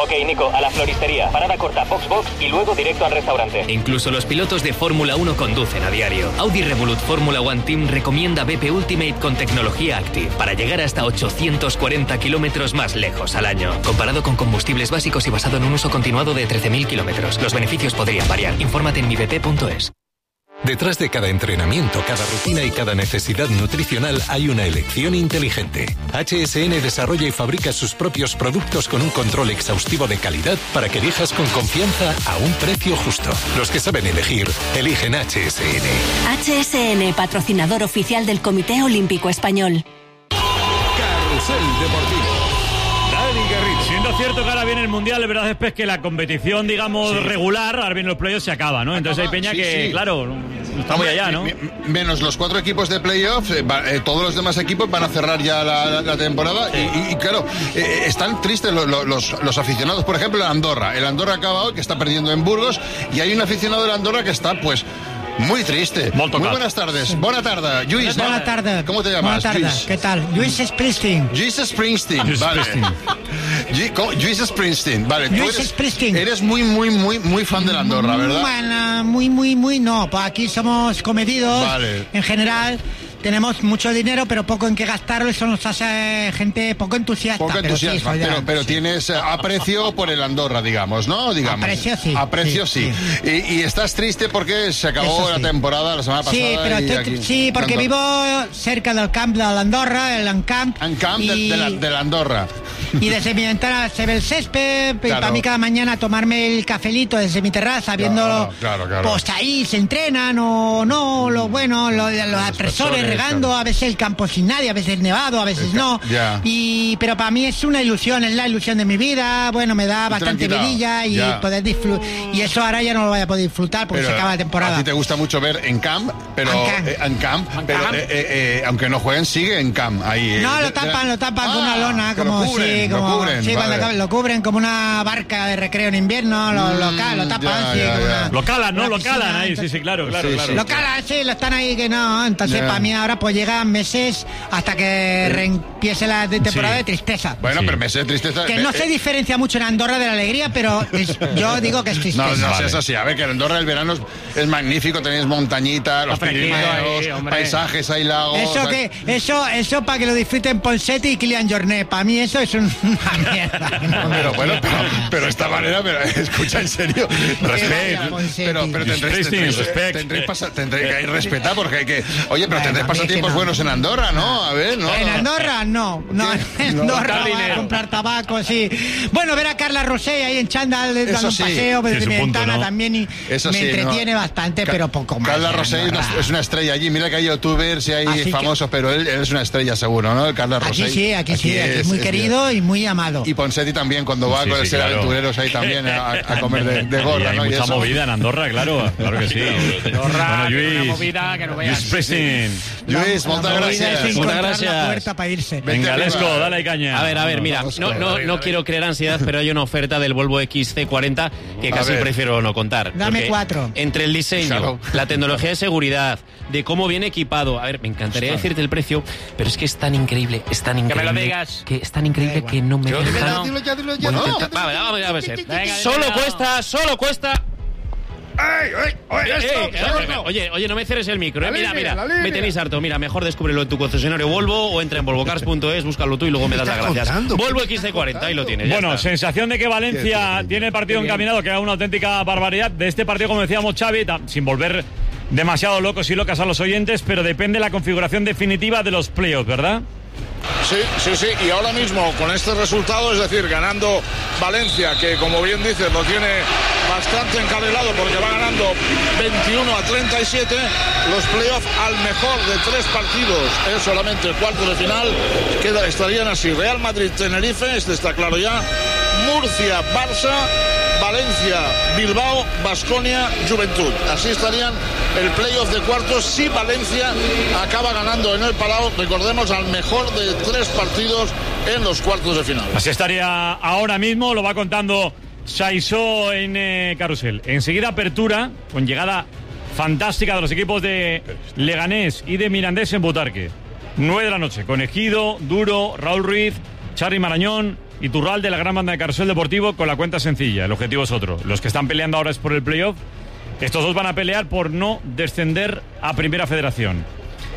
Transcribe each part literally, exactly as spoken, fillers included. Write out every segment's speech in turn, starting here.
Ok, Nico, a la floristería. Parada corta, Foxbox y luego directo al restaurante. Incluso los pilotos de Fórmula uno conducen a diario. Audi Revolut Fórmula One Team recomienda B P Ultimate con tecnología Active para llegar hasta ochocientos cuarenta kilómetros más lejos al año. Comparado con combustibles básicos y basado en un uso continuado de trece mil kilómetros. Los beneficios podrían variar. Infórmate en mi b p punto es. Detrás de cada entrenamiento, cada rutina y cada necesidad nutricional hay una elección inteligente. H S N desarrolla y fabrica sus propios productos con un control exhaustivo de calidad para que elijas con confianza a un precio justo. Los que saben elegir, eligen H S N. H S N, patrocinador oficial del Comité Olímpico Español. Carrusel Deportivo. Siendo cierto que ahora viene el Mundial, la verdad es que la competición, digamos, sí. regular, ahora vienen los playoffs, se acaba, ¿no? Entonces acaba, hay peña sí, que, sí. claro, está muy allá, ¿no? Menos los cuatro equipos de playoffs, eh, eh, todos los demás equipos van a cerrar ya la, la, la temporada sí. y, y, claro, eh, están tristes los, los, los aficionados. Por ejemplo, el Andorra. El Andorra acaba hoy, que está perdiendo en Burgos, y hay un aficionado del Andorra que está, pues... muy triste. Muy buenas tardes. Sí. Buena tarde, Lluís. Buena tarde. ¿Cómo te llamas? Buena tarde. ¿Qué tal? Lluís Springsteen. Lluís Springsteen. Vale. Lluís Springsteen. Vale. Lluís tú eres, Springsteen. Eres muy, muy, muy, muy fan del Andorra, ¿verdad? Bueno, muy, muy, muy no. Pues aquí somos comedidos. Vale. En general. Tenemos mucho dinero, pero poco en qué gastarlo. Eso nos hace gente poco entusiasta. Poco entusiasta, pero, sí, pero, pero sí. tienes aprecio por el Andorra, digamos, ¿no? Digamos. Aprecio sí. Aprecio sí. sí. sí. Y, y estás triste porque se acabó sí. la temporada la semana pasada. Sí, pero y te, aquí, sí porque Andorra. vivo cerca del camp de la Andorra, el Encamp. Encamp y... de, de, la, de la Andorra. Y desde mi ventana se ve el césped, claro. y para mí cada mañana tomarme el cafelito desde mi terraza, viendo claro, claro, claro. pues ahí se entrenan o no, lo bueno, lo, los, los aspersores regando, claro. a veces el campo sin nadie, a veces nevado, a veces no. Ya. Y pero para mí es una ilusión, es la ilusión de mi vida, bueno, me da bastante vidilla y ya. poder disfrutar. Y eso ahora ya no lo voy a poder disfrutar porque pero se acaba la temporada. A ti te gusta mucho ver en camp, pero en eh, en camp, pero eh, eh, eh, aunque no jueguen sigue en camp ahí. No, eh, lo tapan, de, lo tapan ah, con una lona, como lo cubren, sí, como lo cubren, sí, vale. cuando lo cubren como una barca de recreo en invierno, lo, lo, lo, lo tapan, ya, sí, ya, como ya. una, lo calan, ¿no? Lo piscina, calan ahí, entonces, sí, sí, claro, claro, sí, claro. sí. Lo calan, sí, lo están ahí que no, entonces ya. para mí ahora pues llegan meses hasta que reempiece la temporada sí. de tristeza. Bueno, sí. pero meses de tristeza. Que no se diferencia mucho en Andorra de la alegría, pero es, yo digo que es tristeza. No, no vale. es así. A ver, que en Andorra el verano es, es magnífico, tenéis montañitas, los Pirineos, paisajes, hay lagos. Eso hay... que, eso, eso para que lo disfruten Ponseti y Kylian Jornet. Para mí eso es una mierda. No, pero bueno, pero, pero esta manera, pero, escucha en serio, respeto. Pero, pero tendréis, tendréis, tendréis, pasa, tendréis que respetar porque hay que. Oye, pero tendréis pasatiempos no. buenos en Andorra, ¿no? A ver, ¿no? En Andorra no, no, en Andorra no, voy a comprar tabaco, sí. Bueno, ver a Carla Rosé ahí en chándal dando sí. un paseo desde sí, mi punto, ventana ¿no? también y eso me sí, entretiene ¿no? bastante, Ca pero poco más. Carla Rosé es una estrella allí. Mira que hay youtubers y hay Así famosos, que... pero él, él es una estrella seguro, ¿no? Carla Rosé. Aquí sí, aquí, aquí sí, aquí es muy es querido bien. Y muy amado. Y Ponsetti también cuando va sí, con el sí, ser claro. aventureros ahí también a, a comer de, de gorra, hay ¿no? mucha y eso... movida en Andorra, claro, claro que sí. Andorra, bueno, Lluís, una movida que no veas. Lluís Springsteen. Lluís, muchas gracias. Muchas gracias. La puerta para irse. Venga, Lesco, dale caña. A ver, a ver, mira, no, no, no quiero crear ansiedad, pero hay una oferta del Volvo X C cuarenta que casi prefiero no contar. Dame cuatro. Entre el diseño, claro. la tecnología de seguridad, de cómo viene equipado. A ver, me encantaría Ostras. decirte el precio, pero es que es tan increíble, es tan increíble. Que me lo digas. Que es tan increíble que no me dejan. Dilo, dilo ya, dilo ya. Bueno, No. intenta, vale, vamos, vamos a ver. Venga, Solo venga. cuesta, solo cuesta. ¡Ey, ey, ey, Eh, esto! eh, eh, oye, oye, no me cierres el micro, eh. La Mira, línea, mira, la línea. me tenéis harto. Mira, mejor descúbrelo en tu concesionario Volvo o entra en volvocars punto es, búscalo tú y luego me das las gracias. contando? Volvo X C cuarenta, ahí lo tienes. ya Bueno, está. sensación de que Valencia tiene el partido encaminado, que era una auténtica barbaridad. De este partido, como decíamos, Xavi, sin volver demasiado locos y locas a los oyentes, pero depende la configuración definitiva de los playoffs, ¿verdad? Sí, sí, sí, y ahora mismo con este resultado, es decir, ganando Valencia, que como bien dices lo tiene bastante encarrilado porque va ganando veintiuno a treinta y siete, los playoffs al mejor de tres partidos es solamente el cuarto de final, queda, estarían así: Real Madrid-Tenerife, este está claro ya, Murcia-Barça, Valencia-Bilbao, Baskonia-Juventud. Así estarían el playoff de cuartos si Valencia acaba ganando en el Palau, recordemos, al mejor de tres partidos en los cuartos de final. Así estaría ahora mismo, lo va contando Saisó en eh, Carrusel. Enseguida apertura, con llegada fantástica de los equipos de Leganés y de Mirandés en Butarque. nueve de la noche, con Ejido, Duro, Raúl Ruiz, Charly Marañón, Iturralde, la gran banda de Carrusel Deportivo, con la cuenta sencilla. El objetivo es otro. Los que están peleando ahora es por el playoff. Estos dos van a pelear por no descender a Primera Federación.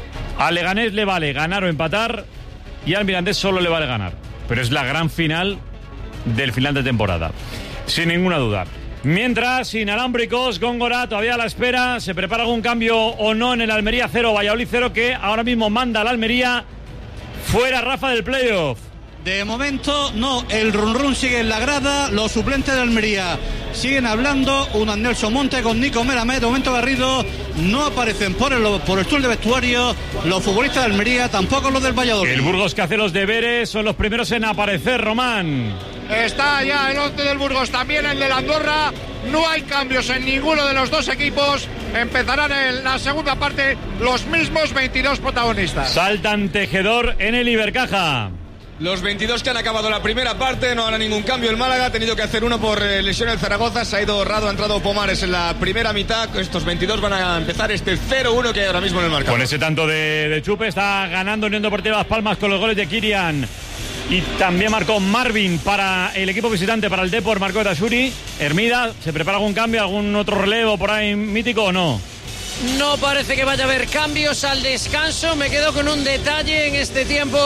A Leganés le vale ganar o empatar y al Mirandés solo le vale ganar. Pero es la gran final del final de temporada, sin ninguna duda. Mientras, inalámbricos, Góngora todavía a la espera. ¿Se prepara algún cambio o no en el Almería cero, Valladolid cero, que ahora mismo manda al Almería? Fuera Rafa del playoff. De momento, no, el run run sigue en la grada, los suplentes de Almería siguen hablando, un Nelson Monte con Nico Melamed, de momento Garrido, no aparecen por el, por el túnel de vestuario los futbolistas de Almería, tampoco los del Valladolid. El Burgos, que hace los deberes, son los primeros en aparecer, Román. Está ya el once del Burgos, también el de la Andorra, no hay cambios en ninguno de los dos equipos, empezarán en la segunda parte los mismos veintidós protagonistas. Saltan Tejedor en el Ibercaja. Los veintidós que han acabado la primera parte, no hará ningún cambio el Málaga, ha tenido que hacer uno por eh, lesión el Zaragoza, se ha ido Rado, ha entrado Pomares en la primera mitad, estos veintidós van a empezar este cero uno que hay ahora mismo en el marcador. Con ese tanto de, de Chupe está ganando Unión Deportiva Las Palmas con los goles de Kirian y también marcó Marvin para el equipo visitante, para el Depor, marcó Tashuri. Hermida, ¿se prepara algún cambio, algún otro relevo por ahí mítico o no? No parece que vaya a haber cambios al descanso. Me quedo con un detalle en este tiempo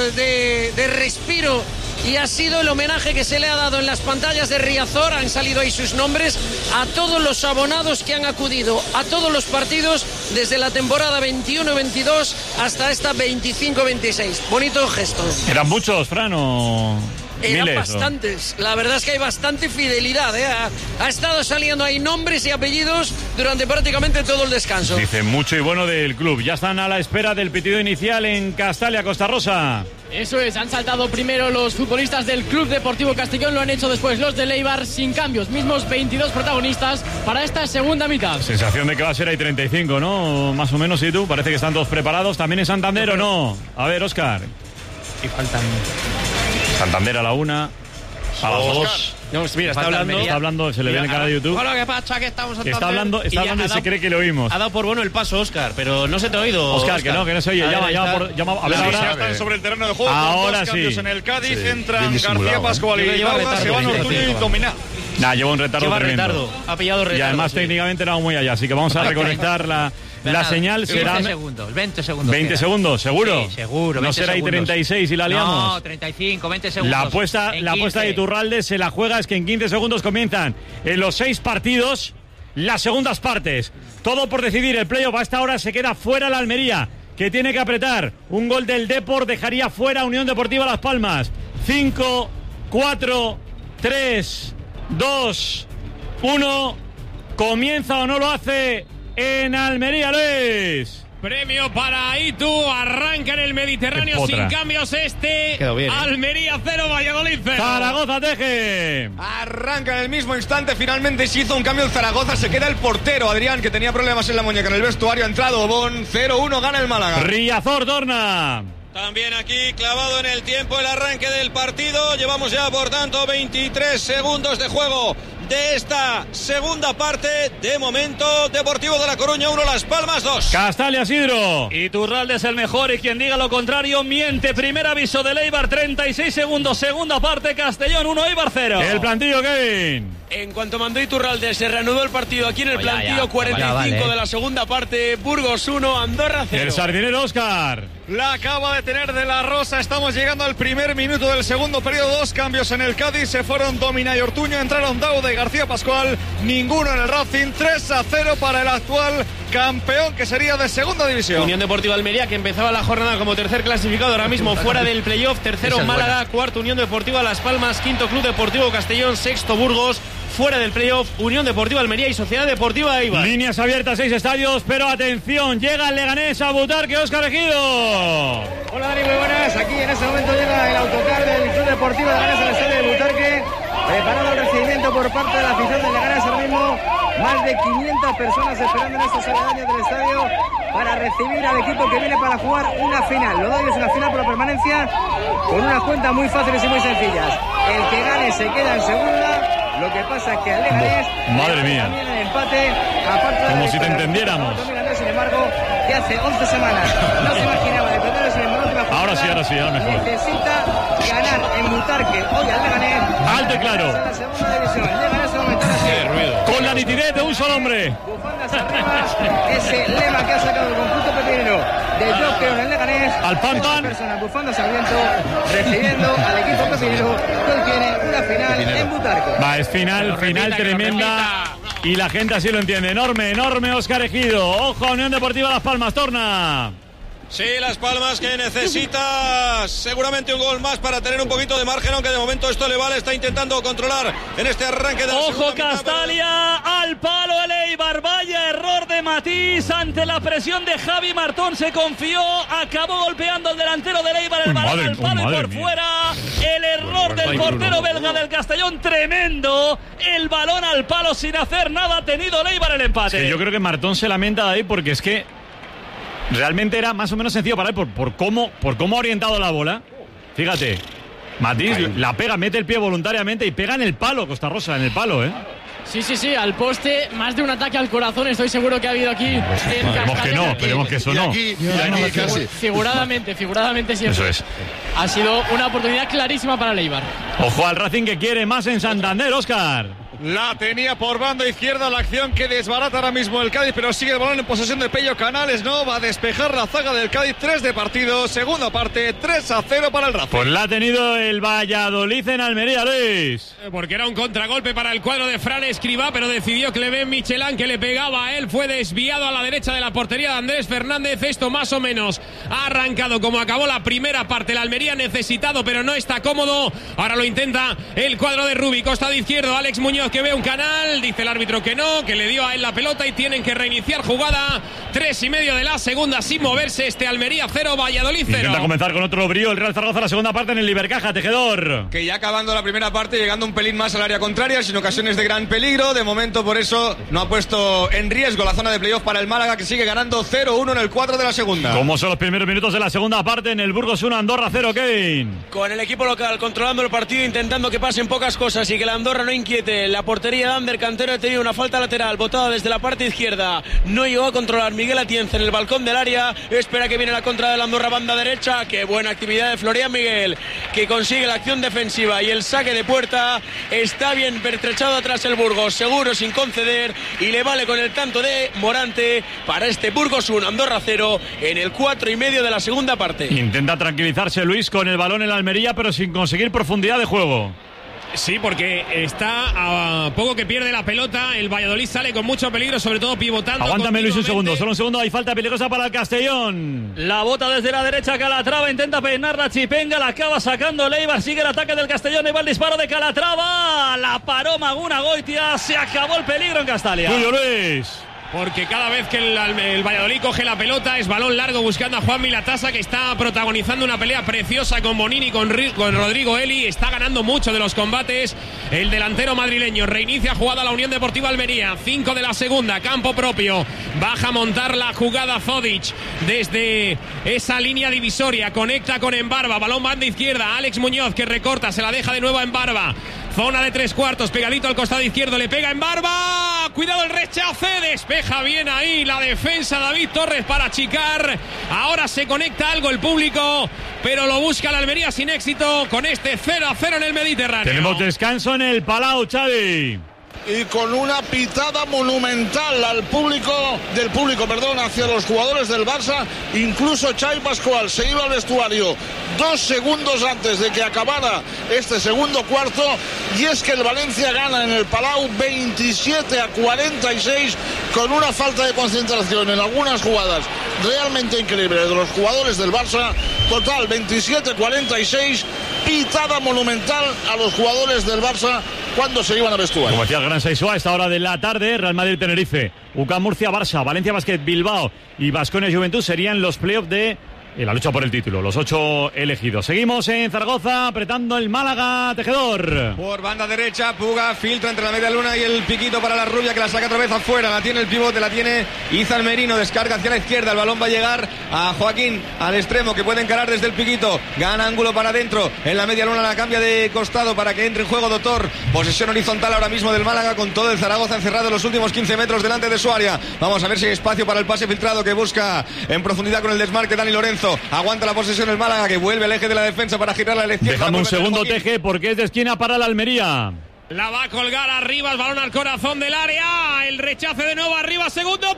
de, de respiro y ha sido el homenaje que se le ha dado en las pantallas de Riazor. Han salido ahí sus nombres a todos los abonados que han acudido a todos los partidos desde la temporada veintiuno veintidós hasta esta veinticinco veintiséis. Bonito gesto. ¿Eran muchos, Fran, o...? Eran Miles, bastantes, ¿o? La verdad es que hay bastante fidelidad, ¿eh? ha, ha estado saliendo ahí nombres y apellidos durante prácticamente todo el descanso. Dice mucho y bueno del club. Ya están a la espera del pitido inicial en Castalia, Costa Rosa. Eso es, han saltado primero los futbolistas del Club Deportivo Castellón, lo han hecho después los de Leibar, sin cambios, mismos veintidós protagonistas para esta segunda mitad. Sensación de que va a ser ahí treinta y cinco, ¿no? Más o menos, ¿y tú? Parece que están todos preparados. ¿También en Santander o no? A ver, Óscar. Y faltan... Santander a la una, a las dos. No, mira, está hablando, está hablando, se le ve en el canal de YouTube. Bueno, ¿qué pasa? Que estamos que está hablando, está hablando y, y dado, se cree que le oímos. Ha dado por bueno el paso, Óscar, pero no se te ha oído. Óscar, que no, que no se oye. A llama, ver, llama, por, llama, a ver, ahora. Ya están sobre el terreno de juego. Ahora dos sí. cambios en el Cádiz, Sí. entran García Pascual y Laura, se van Ortuño y Dominá. Nah, lleva un retardo lleva tremendo. retardo, ha pillado retardo. Y además sí. técnicamente no muy allá, así que vamos a reconectar la, la señal. Será veinte segundos, veinte segundos. veinte segundos, ¿seguro? Sí, seguro. No será ahí treinta y seis y la liamos. No, treinta y cinco, veinte segundos. La apuesta, la apuesta de Iturralde se la juega, es que en quince segundos comienzan en los seis partidos las segundas partes. Todo por decidir, el playoff a esta hora se queda fuera la Almería, que tiene que apretar. Un gol del Depor dejaría fuera a Unión Deportiva Las Palmas. cinco, cuatro, tres, dos, uno. ¿Comienza o no lo hace en Almería, Luis? Premio para Itu, arranca en el Mediterráneo sin cambios este. Bien, ¿eh? Almería cero, Valladolid cero. Zaragoza Teje. Arranca en el mismo instante, finalmente se hizo un cambio el Zaragoza, se queda el portero Adrián, que tenía problemas en la muñeca en el vestuario, ha entrado Bon, cero uno, gana el Málaga. Riazor Torna. También aquí clavado en el tiempo el arranque del partido, llevamos ya por tanto veintitrés segundos de juego de esta segunda parte. De momento, Deportivo de La Coruña uno, Las Palmas dos. Castalia Sidro. Iturralde es el mejor y quien diga lo contrario miente. Primer aviso de Eibar, treinta y seis segundos, segunda parte, Castellón uno, Eibar cero. El plantillo, Kevin. En cuanto mandó Iturralde, se reanudó el partido aquí en el Oye, plantillo, ya, cuarenta y cinco vale, vale. de la segunda parte, Burgos uno, Andorra cero. El sardinero Óscar. La acaba de tener de la Rosa, estamos llegando al primer minuto del segundo periodo, dos cambios en el Cádiz, se fueron Domina y Ortuño, entraron Daude y García Pascual, ninguno en el Racing, tres a cero para el actual campeón que sería de segunda división. Unión Deportiva Almería, que empezaba la jornada como tercer clasificado, ahora mismo fuera del playoff, tercero Málaga, cuarto Unión Deportiva Las Palmas, quinto Club Deportivo Castellón, sexto Burgos, fuera del playoff Unión Deportiva Almería y Sociedad Deportiva Eibar. Líneas abiertas, seis estadios, pero atención, llega el Leganés a Butarque, Óscar Ejido. Hola Dani, muy buenas, aquí en este momento llega el autocar del Club Deportivo Leganés al estadio de Butarque, preparado el recibimiento por parte de la afición del Leganés. Ahora mismo más de quinientas personas esperando en estos aledaños del estadio para recibir al equipo que viene para jugar una final. Lo doy, es una final por la permanencia con unas cuentas muy fáciles y muy sencillas. El que gane se queda en segunda. Lo que pasa es que al Leganés, madre mía, también el empate, aparte como de si te entendiéramos. Sin embargo, que hace once semanas no se imaginaba de perder, sin embargo, ahora sí, ahora sí, ahora mejor. Necesita ganar en Butarque hoy al Leganés. Alto y claro. En la segunda división. Leganés de momento así. Con la nitidez de un solo hombre. Bufandas arriba, ese lema que ha sacado el conjunto pepinero de yo creo en el Leganés. Al pan pan. Personas bufandas al viento, recibiendo al equipo pepinero que hoy tiene una final en Butarque. Va, es final, final tremenda. Y la gente así lo entiende. Enorme, enorme Óscar Ejido. Ojo a Unión Deportiva Las Palmas, torna. Sí, Las Palmas que necesita seguramente un gol más para tener un poquito de margen, aunque de momento esto le vale, está intentando controlar en este arranque de la Ojo Castalia, al palo el Eibar, vaya error de Matís ante la presión de Javi Martón, se confió, acabó golpeando al delantero del Eibar, el balón al palo y por fuera, el error del portero belga del Castellón, tremendo, el balón al palo sin hacer nada, ha tenido el Eibar el empate. Sí, yo creo que Martón se lamenta de ahí porque es que realmente era más o menos sencillo para él por, por, cómo, por cómo ha orientado la bola. Fíjate, Matís Ay. la pega, mete el pie voluntariamente y pega en el palo, Costa Rosa, en el palo, ¿eh? Sí, sí, sí, al poste, más de un ataque al corazón, estoy seguro que ha habido aquí. Esperemos que no, esperemos que eso no. Y aquí, y aquí casi. Figuradamente, figuradamente siempre. Eso es. Ha sido una oportunidad clarísima para el Eibar. Ojo al Racing que quiere más en Santander, Óscar. La tenía por banda izquierda la acción que desbarata ahora mismo el Cádiz, pero sigue el balón en posesión de Pello Canales, no va a despejar la zaga del Cádiz, tres de partido, segunda parte, tres a cero para el Racing. Pues la ha tenido el Valladolid en Almería, Luis. Porque era un contragolpe para el cuadro de Fran Escribá, pero decidió Clemente Michelán que le pegaba a él, fue desviado a la derecha de la portería de Andrés Fernández, esto más o menos ha arrancado como acabó la primera parte, la Almería necesitado, pero no está cómodo, ahora lo intenta el cuadro de Rubi, costado izquierdo, Alex Muñoz que ve un canal, dice el árbitro que no, que le dio a él la pelota y tienen que reiniciar jugada, tres y medio de la segunda sin moverse, este Almería cero, Valladolid cero. Intenta comenzar con otro brío el Real Zaragoza la segunda parte en el Libercaja, Tejedor. Que ya acabando la primera parte, llegando un pelín más al área contraria, sin ocasiones de gran peligro, de momento por eso no ha puesto en riesgo la zona de playoff para el Málaga, que sigue ganando cero uno en el cuatro de la segunda. ¿Cómo son los primeros minutos de la segunda parte en el Burgos uno, Andorra cero, Kevin? Con el equipo local controlando el partido, intentando que pasen pocas cosas y que la Andorra no inquiete. La portería de Ander Cantero ha tenido una falta lateral botada desde la parte izquierda, no llegó a controlar Miguel Atienza en el balcón del área, espera que viene la contra de la Andorra banda derecha, qué buena actividad de Florian Miguel, que consigue la acción defensiva y el saque de puerta, está bien pertrechado atrás el Burgos, seguro sin conceder, y le vale con el tanto de Morante para este Burgos uno, Andorra cero en el cuatro y medio de la segunda parte. Intenta tranquilizarse Luis con el balón en la Almería, pero sin conseguir profundidad de juego. Sí, porque está a poco que pierde la pelota, el Valladolid sale con mucho peligro, sobre todo pivotando. Aguántame Luis un segundo, solo un segundo, hay falta peligrosa para el Castellón. La bota desde la derecha Calatrava, intenta peinar la Chipenga, la acaba sacando Leibar, sigue el ataque del Castellón y va el disparo de Calatrava, la paró Maguna Goitia, se acabó el peligro en Castalia. Julio Luis. Porque cada vez que el, el Valladolid coge la pelota es balón largo buscando a Juan Milatasa, que está protagonizando una pelea preciosa con Bonini, con, con Rodrigo Eli, está ganando mucho de los combates el delantero madrileño. Reinicia jugada la Unión Deportiva Almería, cinco de la segunda, campo propio, baja a montar la jugada Zodic desde esa línea divisoria, conecta con Embarba, balón banda izquierda, Alex Muñoz que recorta, se la deja de nuevo a Embarba. Zona de tres cuartos, pegadito al costado izquierdo, le pega en Barba, cuidado el rechace, despeja bien ahí la defensa David Torres para achicar, ahora se conecta algo el público, pero lo busca la Almería sin éxito con este cero a cero en el Mediterráneo. Tenemos descanso en el Palau, Xavi. Y con una pitada monumental al público, del público, perdón, hacia los jugadores del Barça, incluso Xavi Pascual se iba al vestuario dos segundos antes de que acabara este segundo cuarto, y es que el Valencia gana en el Palau veintisiete a cuarenta y seis con una falta de concentración en algunas jugadas realmente increíble de los jugadores del Barça. Total veintisiete a cuarenta y seis, pitada monumental a los jugadores del Barça cuando se iban a vestuario. Como decía el Gran Saizua, a esta hora de la tarde, Real Madrid-Tenerife, U C A M Murcia-Barça, Valencia Basket Bilbao y Baskonia Juventud serían los playoffs de en la lucha por el título, los ocho elegidos. Seguimos en Zaragoza, apretando el Málaga, Tejedor. Por banda derecha, Puga filtra entre la media luna y el piquito para la rubia, que la saca otra vez afuera. La tiene el pivote, la tiene Izan Merino, descarga hacia la izquierda. El balón va a llegar a Joaquín, al extremo, que puede encarar desde el piquito. Gana ángulo para adentro. En la media luna la cambia de costado para que entre en juego Doctor. Posesión horizontal ahora mismo del Málaga, con todo el Zaragoza encerrado en los últimos quince metros delante de su área. Vamos a ver si hay espacio para el pase filtrado que busca en profundidad con el desmarque Dani Lorenzo. eso, aguanta la posesión el Málaga, que vuelve al eje de la defensa para girar la elección. Dejando un segundo, Teje, porque es de esquina para la Almería. La va a colgar arriba, el balón al corazón del área. El rechace de nuevo arriba, segundo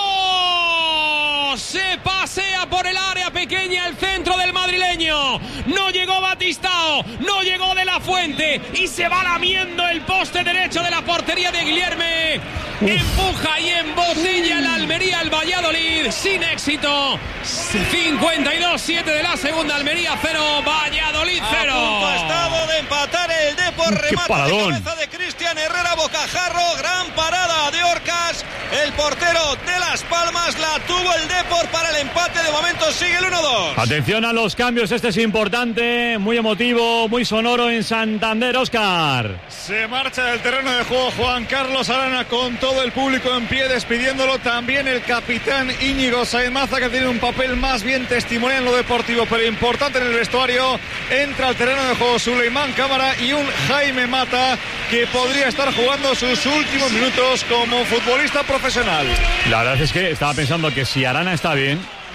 palo. Se pasea por el área pequeña el centro del madrileño. No llegó Batistao, no llegó De La Fuente y se va lamiendo el poste derecho de la portería de Guilherme. Empuja y embotella el Almería, el Valladolid, sin éxito. cincuenta y dos siete de la segunda, Almería cero, Valladolid cero. A punto ha estado de empatar el Depor, remata de cabeza de Cristian Herrera, bocajarro, gran parada de Orcas, el portero de Las Palmas, la tuvo el Depor para el empate, de momento sigue el uno dos. Atención a los cambios, este es importante, muy emotivo, muy sonoro en Santander, Óscar. Se marcha del terreno de juego Juan Carlos Arana con todo el público en pie despidiéndolo, también el capitán Íñigo Sainz Maza, que tiene un papel más bien testimonial en lo deportivo pero importante en el vestuario. Entra al terreno de juego Suleimán Cámara y un Jaime Mata que podría estar jugando sus últimos minutos como futbolista profesional. La verdad es que estaba pensando que si Arana está bien,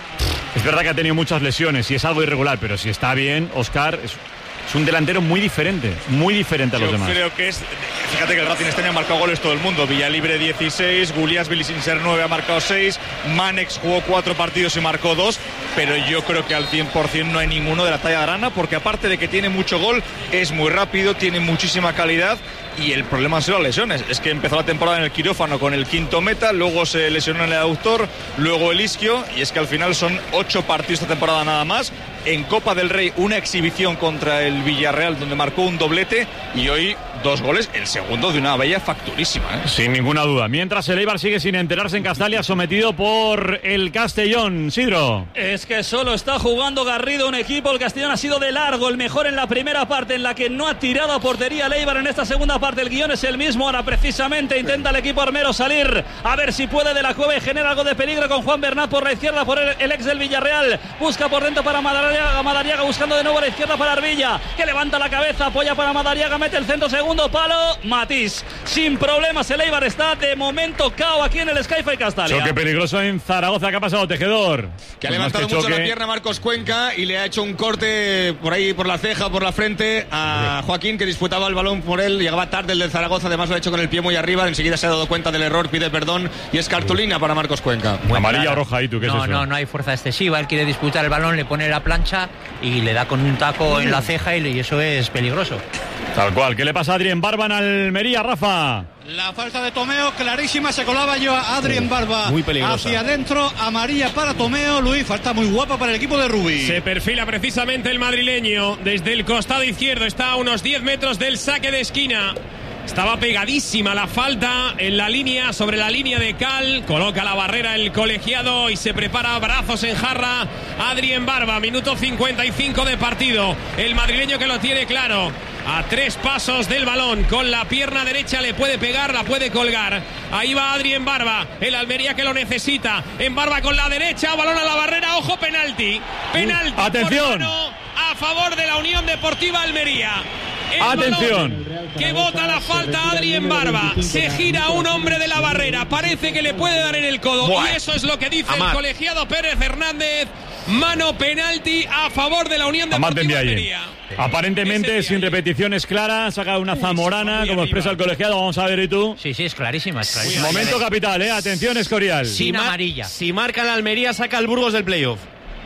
es verdad que ha tenido muchas lesiones y es algo irregular, pero si está bien, Óscar es... Es un delantero muy diferente, muy diferente a los Yo demás. Creo que es. Fíjate que el Racing este año ha marcado goles todo el mundo. Villalibre dieciséis, Guliasvili sin ser nueve ha marcado seis, Manex jugó cuatro partidos y marcó dos. Pero yo creo que al cien por ciento no hay ninguno de la talla de Arana, porque aparte de que tiene mucho gol, es muy rápido, tiene muchísima calidad. Y el problema han sido las lesiones. Es que empezó la temporada en el quirófano con el quinto meta, luego se lesionó en el aductor, luego el isquio, y es que al final son ocho partidos esta temporada nada más. En Copa del Rey una exhibición contra el Villarreal donde marcó un doblete y hoy dos goles, el segundo de una bella facturísima, ¿eh? Sin ninguna duda. Mientras el Eibar sigue sin enterarse en Castalia, sometido por el Castellón. Sidro. Es que solo está jugando Garrido, un equipo. El Castellón ha sido de largo el mejor en la primera parte, en la que no ha tirado a portería el Eibar. En esta segunda parte el guión es el mismo. Ahora precisamente intenta el equipo armero salir a ver si puede de la cueva y genera algo de peligro con Juan Bernat por la izquierda, por el, el ex del Villarreal. Busca por dentro para Madariaga, Madariaga buscando de nuevo a la izquierda para Arvilla, que levanta la cabeza, apoya para Madariaga, mete el centro, segundo palo, Matís. Sin problemas el Eibar está de momento cao aquí en el Skyfy Castalia. Choque peligroso en Zaragoza. ¿Qué ha pasado, Tejedor? Que ha levantado mucho choque. La pierna Marcos Cuenca y le ha hecho un corte por ahí, por la ceja, por la frente a Joaquín, que disputaba el balón por él. Llegaba tarde el del Zaragoza, además lo ha hecho con el pie muy arriba. Enseguida se ha dado cuenta del error, pide perdón y es cartulina para Marcos Cuenca. Muy amarilla o roja, ¿y tú qué no, es eso? No, no hay fuerza excesiva. Él quiere disputar el balón, le pone la plancha y le da con un taco en la ceja y eso es peligroso. Tal cual. ¿Qué le pasa a Adrien Barba en Almería, Rafa? La falta de Tomeo, clarísima, se colaba yo a Adrien Barba. Muy peligrosa. Hacia adentro, amarilla para Tomeo. Luis, falta muy guapa para el equipo de Rubí. Se perfila precisamente el madrileño desde el costado izquierdo. Está a unos diez metros del saque de esquina. Estaba pegadísima la falta en la línea, sobre la línea de cal. Coloca la barrera el colegiado y se prepara, brazos en jarra. Adrien Barba, minuto cincuenta y cinco de partido. El madrileño que lo tiene claro. A tres pasos del balón, con la pierna derecha le puede pegar, la puede colgar. Ahí va Adrien Barba, el Almería que lo necesita. En Barba con la derecha, balón a la barrera, ojo, penalti. Penalti. Uh, atención. A favor de la Unión Deportiva Almería. El Atención. Que bota la falta Adrien Barba. Se gira un hombre de la barrera. Parece que le puede dar en el codo. Buah. Y eso es lo que dice Amar. el colegiado Pérez Hernández. Mano penalti a favor de la Unión Deportiva Almería. Aparentemente sin repeticiones claras, saca una zamorana, como expresa el colegiado. Vamos a ver, ¿y tú? Sí, sí, es clarísima, es clarísima. Momento capital, ¿eh? Atención, Escorial. Sin amarilla. Si marca la Almería, saca el Burgos del playoff.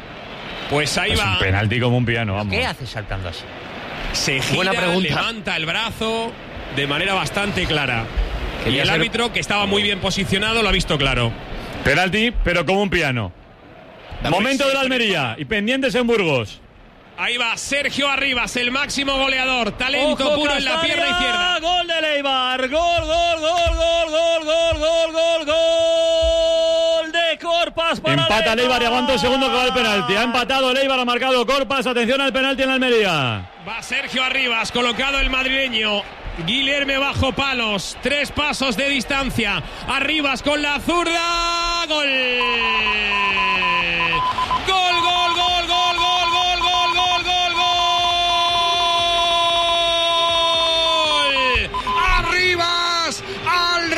Pues ahí es va. Un penalti como un piano, vamos. ¿Qué hace saltando así? Se gira, Buena pregunta. Levanta el brazo de manera bastante clara. Y el ser... árbitro, que estaba muy bien posicionado, lo ha visto claro. Penalti, pero como un piano. Dame Momento de la Almería y pendientes en Burgos. Ahí va Sergio Arribas, el máximo goleador. Talento Ojo, puro Castalia, en la pierna izquierda. Gol de Eibar. Gol, gol, gol, gol, gol, gol, gol, gol, gol de Corpas para Empata el Eibar y aguanta un segundo que va el penalti. Ha empatado el Eibar, ha marcado Corpas. Atención al penalti en la Almería. Va Sergio Arribas, colocado el madrileño. Guilherme bajo palos, tres pasos de distancia. Arribas con la zurda. Gol. Gol, gol, gol, gol, gol, gol, gol, gol, gol, gol. Arribas al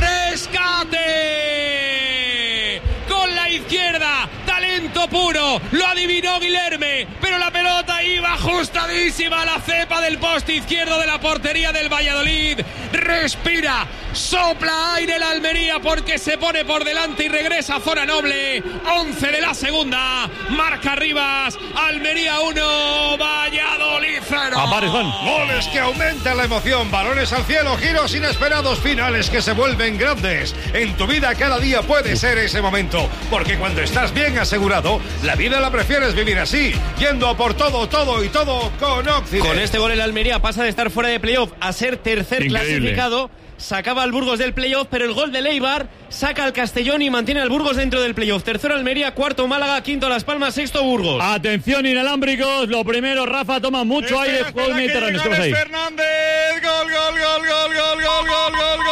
rescate. Con la izquierda, talento puro. Lo adivinó Guilherme. caerme, pero la pelota iba ajustadísima a la cepa del poste izquierdo de la portería del Valladolid. Respira, sopla aire el Almería porque se pone por delante y regresa a zona noble. once de la segunda, marca Rivas, Almería uno, Valladolid cero. Goles que aumentan la emoción, balones al cielo, giros inesperados, finales que se vuelven grandes. En tu vida cada día puede ser ese momento, porque cuando estás bien asegurado, la vida la prefieres vivir así, yendo a por todo, todo y todo con Occident. Con este gol el Almería pasa de estar fuera de playoff a ser tercer Increíble. clasificado. Sacaba al Burgos del playoff, pero el gol de Eibar saca al Castellón y mantiene al Burgos dentro del playoff. Tercero Almería, cuarto Málaga, quinto Las Palmas, sexto Burgos. Atención inalámbricos, lo primero, Rafa toma mucho espera, aire, juego mediterráneo. Alex Fernández, gol, gol, gol, gol, gol, gol, gol, gol,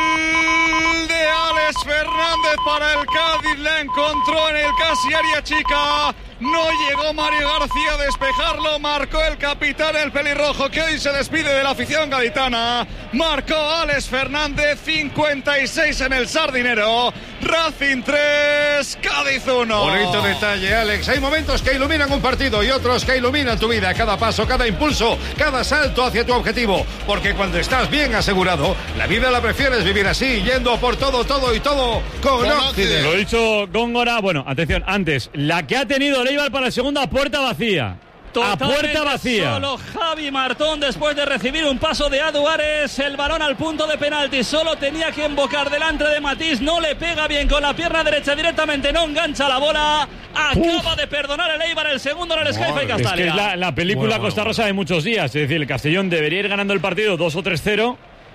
gol de Alex Fernández para el Cádiz, la encontró en el casi área chica. No llegó Mario García a despejarlo, marcó el capitán el pelirrojo que hoy se despide de la afición gaditana. Marcó Alex Fernández, cincuenta y seis en el Sardinero. Racing tres, Cádiz uno. Bonito detalle, Alex. Hay momentos que iluminan un partido y otros que iluminan tu vida. Cada paso, cada impulso, cada salto hacia tu objetivo. Porque cuando estás bien asegurado, la vida la prefieres vivir así, yendo por todo, todo y todo con Occident. Lo ha dicho Góngora. Bueno, atención, antes, la que ha tenido Eibar para la segunda, puerta vacía. Totalmente a puerta vacía. Solo Javi Martón después de recibir un paso de Aduares, el balón al punto de penalti. Solo tenía que embocar delante de Matís. No le pega bien con la pierna derecha directamente, no engancha la bola. Acaba Uf. de perdonar el Eibar el segundo en el Skype Castalia. Es que es la, la película bueno, Costa Rosa de muchos días. Es decir, el Castellón debería ir ganando el partido dos o tres cero.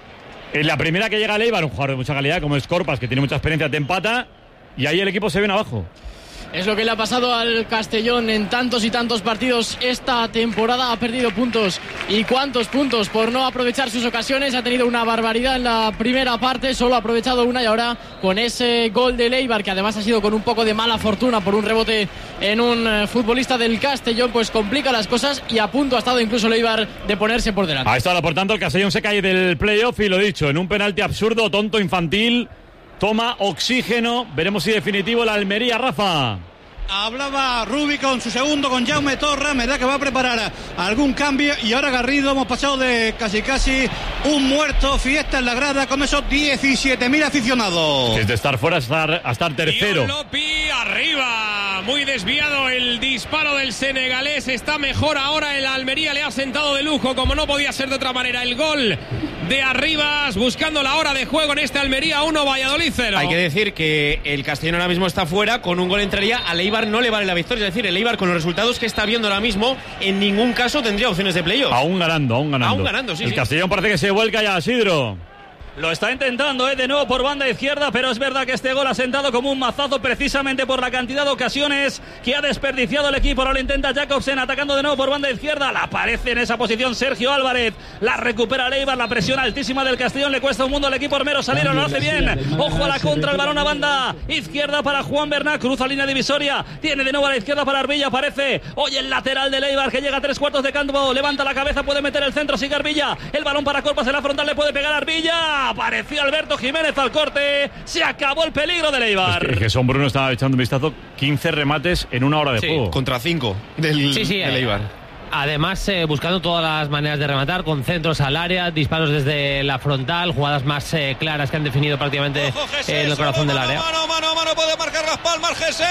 En la primera que llega el Eibar, un jugador de mucha calidad como es Corpas, que tiene mucha experiencia, te empata. Y ahí el equipo se viene abajo. Es lo que le ha pasado al Castellón en tantos y tantos partidos esta temporada. Ha perdido puntos. ¿Y cuántos puntos? Por no aprovechar sus ocasiones. Ha tenido una barbaridad en la primera parte. Solo ha aprovechado una y ahora con ese gol de Eibar, que además ha sido con un poco de mala fortuna por un rebote en un uh, futbolista del Castellón, pues complica las cosas y a punto ha estado incluso el Eibar de ponerse por delante. Ahí está, por tanto, el Castellón se cae del playoff y lo dicho, en un penalti absurdo, tonto, infantil. Toma oxígeno. Veremos si definitivo la Almería, Rafa. Hablaba Rubi con su segundo, con Jaume Torra. Me da que va a preparar algún cambio. Y ahora Garrido, hemos pasado de casi casi un muerto. Fiesta en la grada con esos diecisiete mil aficionados. Es de estar fuera a estar, a estar tercero. Lopi arriba. Muy desviado el disparo del senegalés. Está mejor ahora el Almería. Le ha sentado de lujo, como no podía ser de otra manera. El gol de Arribas, buscando la hora de juego en este Almería uno, Valladolid cero. Hay que decir que el Castellón ahora mismo está fuera. Con un gol entraría al Eibar no le vale la victoria, es decir, el Eibar con los resultados que está viendo ahora mismo en ningún caso tendría opciones de playoff. Aún ganando, aún ganando. Aún ganando, sí. El sí. Castellón parece que se vuelca ya, Sidro. Lo está intentando, ¿eh? De nuevo por banda izquierda, pero es verdad que este gol ha sentado como un mazazo precisamente por la cantidad de ocasiones que ha desperdiciado el equipo. Ahora lo intenta Jacobsen atacando de nuevo por banda izquierda. La aparece en esa posición Sergio Álvarez. La recupera Eibar, la presión altísima del Castellón. Le cuesta un mundo al equipo armero salir, lo hace bien. Ojo a la contra, el balón a banda izquierda para Juan Bernat. Cruza línea divisoria. Tiene de nuevo a la izquierda para Arbilla. Aparece hoy el lateral de Eibar que llega a tres cuartos de campo. Levanta la cabeza, puede meter el centro. Sigue Arbilla. El balón para Corpas en la frontal, le puede pegar a Arbilla. Apareció Alberto Jiménez al corte. Se acabó el peligro de Eibar. Es que Jesús Bruno estaba echando un vistazo. quince remates en una hora de sí, juego. Contra cinco del, sí, sí, del Eibar. Además, eh, buscando todas las maneras de rematar, con centros al área, disparos desde la frontal, jugadas más eh, claras que han definido prácticamente Ojo, Jesús, en el corazón mano, del área. Mano, mano, mano, puede marcar las palmas, Jesús.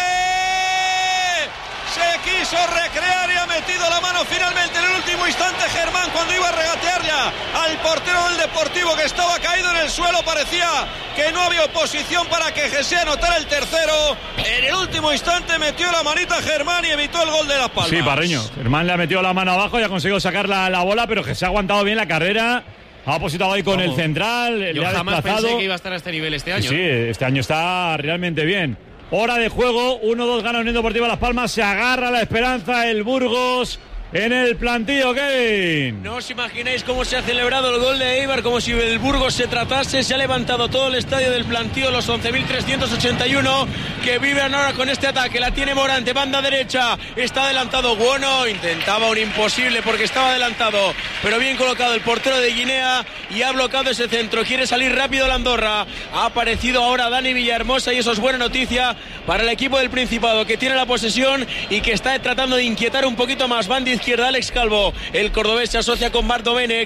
Se quiso recrear y ha metido la mano finalmente en el último instante Germán cuando iba a regatear ya al portero del Deportivo que estaba caído en el suelo. Parecía que no había oposición para que Jesús anotara el tercero. En el último instante metió la manita Germán y evitó el gol de Las Palmas. Sí, Parreño. Germán le ha metido la mano abajo y ha conseguido sacar la, la bola, pero Jesús ha aguantado bien la carrera. Ha opositado ahí con Vamos. el central. Yo le ha jamás desplazado. pensé que iba a estar a este nivel este año. Sí, este año está realmente bien. Hora de juego, uno dos gana Unión Deportiva Las Palmas, se agarra la esperanza el Burgos, en el plantío, Kevin. No os imagináis cómo se ha celebrado el gol de Eibar, como si el Burgos se tratase. Se ha levantado todo el estadio del plantío, los once mil trescientos ochenta y uno que viven ahora con este ataque. La tiene Morante, banda derecha, está adelantado Buono, intentaba un imposible porque estaba adelantado, pero bien colocado el portero de Guinea y ha bloqueado ese centro. Quiere salir rápido la Andorra. Ha aparecido ahora Dani Villahermosa y eso es buena noticia para el equipo del Principado, que tiene la posesión y que está tratando de inquietar un poquito más. Banda izquierda, Alex Calvo, el cordobés se asocia con Bart Domenech,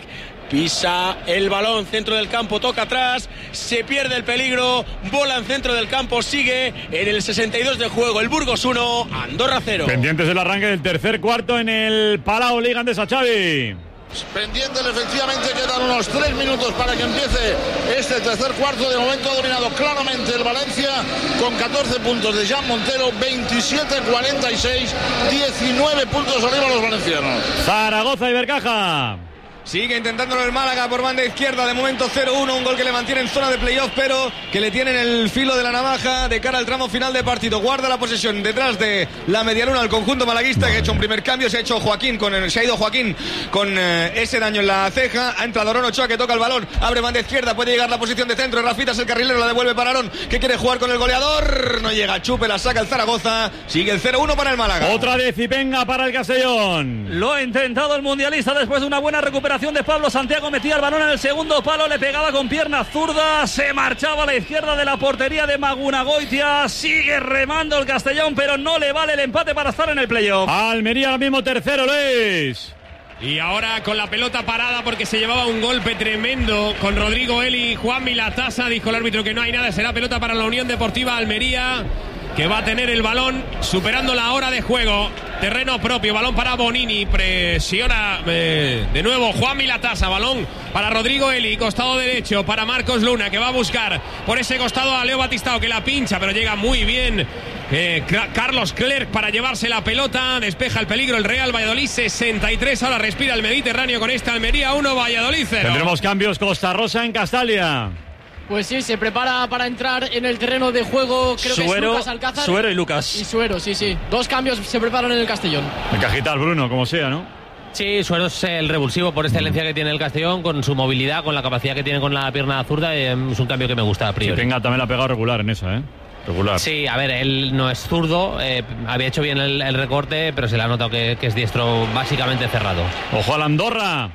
pisa el balón, centro del campo, toca atrás, se pierde el peligro, bola en centro del campo, sigue en el sesenta y dos de juego, el Burgos uno, Andorra cero. Pendientes del arranque del tercer cuarto en el Palau Liga Andesa, Xavi. Pendientes, efectivamente quedan unos tres minutos para que empiece este tercer cuarto. De momento ha dominado claramente el Valencia con catorce puntos de Jan Montero, veintisiete cuarenta y seis, diecinueve puntos arriba los valencianos. Zaragoza y Bercaja. Sigue intentándolo el Málaga por banda izquierda, de momento cero uno, un gol que le mantiene en zona de playoff, pero que le tiene en el filo de la navaja de cara al tramo final de partido. Guarda la posesión detrás de la medialuna al conjunto malaguista, que ha hecho un primer cambio, se ha hecho Joaquín con el, se ha ido Joaquín con eh, ese daño en la ceja, ha entrado Aaron Ochoa, que toca el balón, abre banda izquierda, puede llegar la posición de centro, Rafitas el carrilero, la devuelve para Aaron, que quiere jugar con el goleador, no llega, Chupe, la saca el Zaragoza, sigue el cero uno para el Málaga. Otra de Cipenga para el Castellón. Lo ha intentado el mundialista después de una buena recuperación de Pablo Santiago. Metía el balón en el segundo palo, le pegaba con pierna zurda, se marchaba a la izquierda de la portería de Magunagoitia. Sigue remando el Castellón, pero no le vale el empate para estar en el playoff. Almería ahora mismo tercero, Luis. Y ahora con la pelota parada porque se llevaba un golpe tremendo con Rodrigo Eli, Juan Milatasa, dijo el árbitro que no hay nada, será pelota para la Unión Deportiva Almería, que va a tener el balón superando la hora de juego. Terreno propio, balón para Bonini, presiona eh, de nuevo Juan Milatasa, balón para Rodrigo Eli, costado derecho para Marcos Luna, que va a buscar por ese costado a Leo Batistao, que la pincha, pero llega muy bien eh, Carlos Clerc para llevarse la pelota, despeja el peligro el Real Valladolid, sesenta y tres, ahora respira el Mediterráneo con esta Almería uno, Valladolid cero. Tendremos cambios, Costa Rosa en Castalia. Pues sí, se prepara para entrar en el terreno de juego, creo Suero, que es Lucas Alcázar. Suero y Lucas. Y Suero, sí, sí. Dos cambios se preparan en el Castellón. El Cajital, Bruno, como sea, ¿no? Sí, Suero es el revulsivo por excelencia que tiene el Castellón, con su movilidad, con la capacidad que tiene con la pierna zurda, eh, es un cambio que me gusta a priori. Sí, Tenga también la ha pegado regular en esa, ¿eh? Regular. Sí, a ver, él no es zurdo, eh, había hecho bien el, el recorte, pero se le ha notado que, que es diestro básicamente cerrado. ¡Ojo a la Andorra!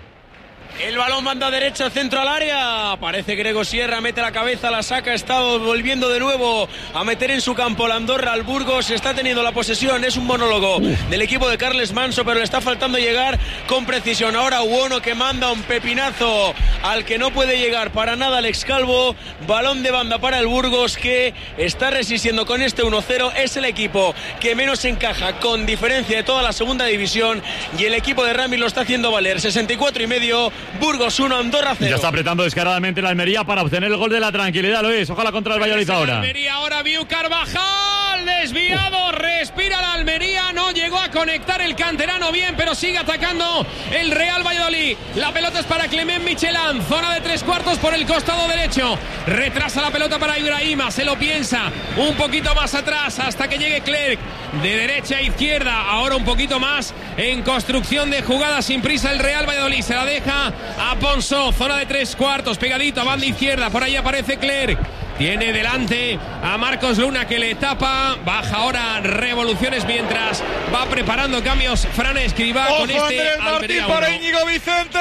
El balón manda derecha, centro al área. Aparece Grego Sierra, mete la cabeza, la saca. Está volviendo de nuevo a meter en su campo la Andorra al Burgos. Está teniendo la posesión. Es un monólogo del equipo de Carles Manso, pero le está faltando llegar con precisión. Ahora Buono, que manda un pepinazo al que no puede llegar para nada Alex Calvo. Balón de banda para el Burgos, que está resistiendo con este uno cero. Es el equipo que menos encaja con diferencia de toda la segunda división. Y el equipo de Ramis lo está haciendo valer. sesenta y cuatro y medio. Burgos uno, Andorra cero. Ya está apretando descaradamente la Almería para obtener el gol de la tranquilidad, Luis. Ojalá contra el Valladolid ahora. Almería ahora, Viu Carvajal, desviado, respira la Almería, no llegó a conectar el canterano bien, pero sigue atacando el Real Valladolid. La pelota es para Clement Michelán, zona de tres cuartos por el costado derecho. Retrasa la pelota para Ibrahima, se lo piensa un poquito más atrás hasta que llegue Clerc. De derecha a izquierda, ahora un poquito más en construcción de jugada sin prisa el Real Valladolid. Se la deja a Ponso, zona de tres cuartos, pegadito a banda izquierda, por ahí aparece Clerc. Tiene delante a Marcos Luna, que le tapa. Baja ahora revoluciones mientras va preparando cambios Fran Escribá. Ojo, con este Andrés Martín para Íñigo Vicente.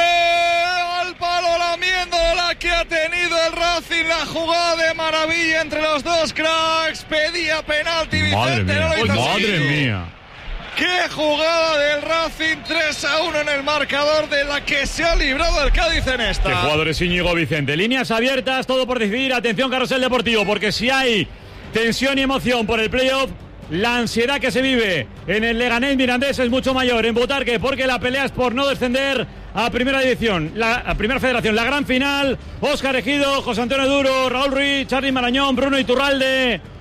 Al palo lamiendo la que ha tenido el Racing. La jugada de maravilla entre los dos cracks. Pedía penalti Vicente. Madre mía, no lo hizo madre así. mía. ¡Qué jugada del Racing! tres a uno en el marcador, de la que se ha librado el Cádiz en esta. Qué jugador es Íñigo Vicente. Líneas abiertas, todo por decidir. Atención, Carrusel Deportivo, porque si hay tensión y emoción por el playoff, la ansiedad que se vive en el Leganés Mirandés es mucho mayor en Butarque, porque la pelea es por no descender a Primera División, la a Primera Federación. La gran final, Óscar Ejido, José Antonio Duro, Raúl Ruiz, Charly Marañón, Bruno Iturralde,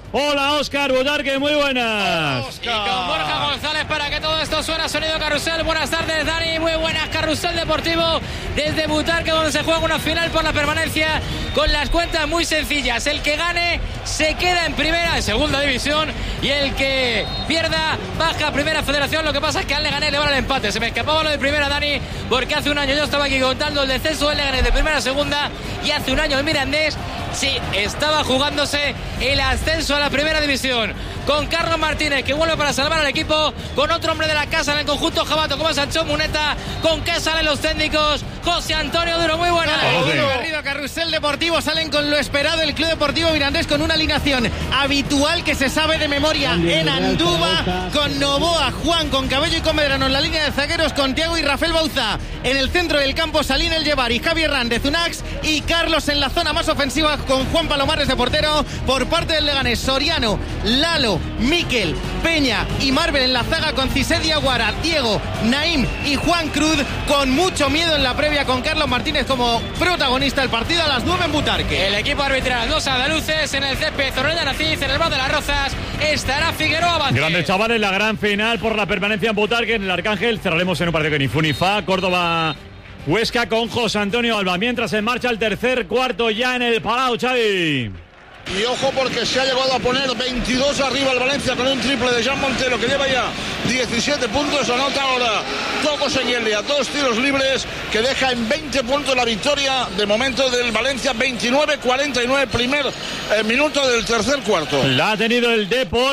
Hola, Óscar Butarque, muy buenas. Y con Borja González para que todo esto suena sonido carrusel. Buenas tardes, Dani, muy buenas. Carrusel Deportivo desde Butarque, donde se juega una final por la permanencia con las cuentas muy sencillas. El que gane se queda en primera, en segunda división, y el que pierda baja a primera federación. Lo que pasa es que al Leganés le van al empate. Se me escapaba lo de primera, Dani, porque hace un año yo estaba aquí contando el descenso del Leganés de primera a segunda, y hace un año el Mirandés sí estaba jugándose el ascenso a la primera división, con Carlos Martínez, que vuelve para salvar al equipo, con otro hombre de la casa en el conjunto jabato como Sancho Muneta, con que salen los técnicos. José Antonio Duro, muy buena. Arriba, Carrusel Deportivo, salen con lo esperado el Club Deportivo Mirandés, con una alineación habitual que se sabe de memoria en Andúba, con Novoa, Juan, con Cabello y con Medrano en la línea de zagueros, con Thiago y Rafael Bauza en el centro del campo, Salín El Llevar y Javier Hernández Unax, y Carlos en la zona más ofensiva con Juan Palomares de portero. Por parte del Leganés, Soriano, Lalo, Miquel, Peña y Marvel en la zaga, con Cisé Diaguara, Diego, Naim y Juan Cruz, con mucho miedo en la previa, con Carlos Martínez como protagonista. El partido a las nueve en Butarque. El equipo arbitral, dos andaluces en el césped, Zorrilla Naciz, en el bar de las Rozas estará Figueroa Vázquez. Grandes chavales, la gran final por la permanencia en Butarque, en el Arcángel. Cerraremos en un partido que ni fu ni fa. Córdoba Huesca con José Antonio Alba, mientras en marcha el tercer cuarto ya en el Palau, Xavi. Y ojo, porque se ha llegado a poner veintidós arriba el Valencia con un triple de Jean Montero, que lleva ya diecisiete puntos. Anota ahora Toco Seguelia, dos tiros libres, que deja en veinte puntos la victoria de momento del Valencia. Veintinueve cuarenta y nueve, primer eh, minuto del tercer cuarto. La ha tenido el Depor.